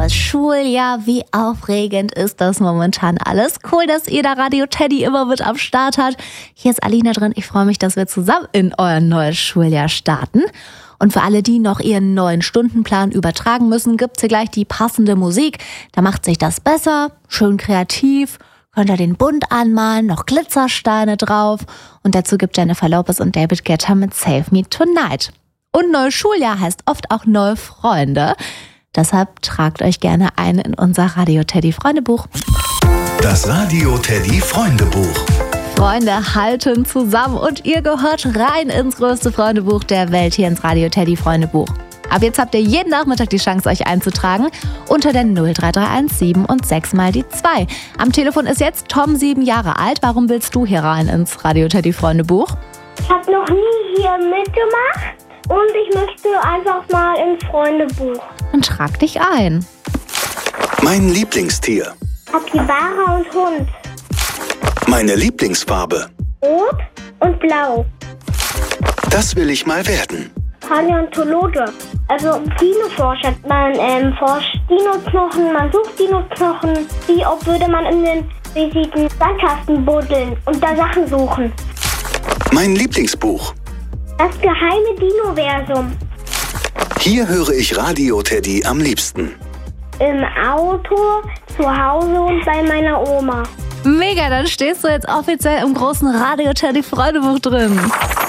neues Schuljahr. Wie aufregend ist das momentan alles? Cool, dass ihr da Radio Teddy immer mit am Start habt. Hier ist Alina drin. Ich freue mich, dass wir zusammen in euer neues Schuljahr starten. Und für alle, die noch ihren neuen Stundenplan übertragen müssen, gibt's hier gleich die passende Musik. Da macht sich das besser, schön kreativ. Könnt ihr den Bund anmalen, noch Glitzersteine drauf. Und dazu gibt Jennifer Lopez und David Guetta mit Save Me Tonight. Und neues Schuljahr heißt oft auch neue Freunde. Deshalb tragt euch gerne ein in unser Radio Teddy Freundebuch. Das Radio Teddy Freundebuch. Freunde halten zusammen und ihr gehört rein ins größte Freundebuch der Welt, hier ins Radio Teddy Freundebuch. Ab jetzt habt ihr jeden Nachmittag die Chance, euch einzutragen unter der 0331 7 und 6 mal die 2. Am Telefon ist jetzt Tom, 7 Jahre alt. Warum willst du hier rein ins Radio Teddy Freundebuch? Ich habe noch nie hier mitgemacht und ich möchte einfach mal ins Freundebuch. Dann trag dich ein. Mein Lieblingstier. Capybara und Hund. Meine Lieblingsfarbe. Rot und blau. Das will ich mal werden. Paläontologe. Also Dinoforscher. Man forscht Dinoknochen, man sucht Dinoknochen. Wie oft würde man in den riesigen Sandkasten buddeln und da Sachen suchen. Mein Lieblingsbuch. Das geheime Dinoversum. Hier höre ich Radio Teddy am liebsten. Im Auto, zu Hause und bei meiner Oma. Mega, dann stehst du jetzt offiziell im großen Radio Teddy Freundebuch drin.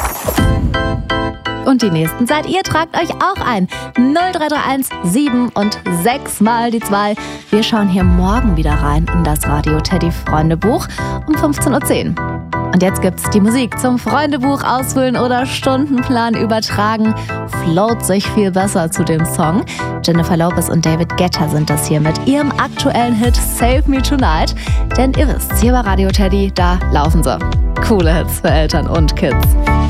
Und die nächsten seid ihr, tragt euch auch ein. 0331 7 und 6 mal die 2. Wir schauen hier morgen wieder rein in das Radio Teddy Freundebuch um 15:10 Uhr. Und jetzt gibt's die Musik zum Freundebuch ausfüllen oder Stundenplan übertragen. Float sich viel besser zu dem Song. Jennifer Lopez und David Guetta sind das hier mit ihrem aktuellen Hit Save Me Tonight. Denn ihr wisst, hier bei Radio Teddy, da laufen sie. Coole Hits für Eltern und Kids.